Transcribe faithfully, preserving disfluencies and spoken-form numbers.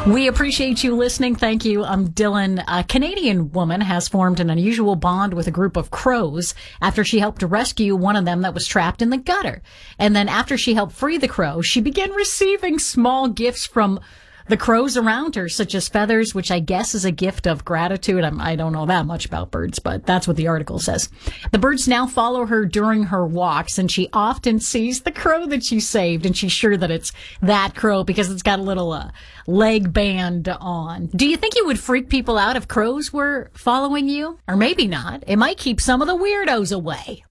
We appreciate you listening. Thank you. I'm Dylan. A Canadian woman has formed an unusual bond with a group of crows after she helped rescue one of them that was trapped in the gutter. And then after she helped free the crow, she began receiving small gifts from the crows around her, such as feathers, which I guess is a gift of gratitude. I'm, I don't know that much about birds, but that's what the article says. The birds now follow her during her walks, and she often sees the crow that she saved, and she's sure that it's that crow because it's got a little uh, leg band on. Do you think you would freak people out if crows were following you? Or maybe not. It might keep some of the weirdos away.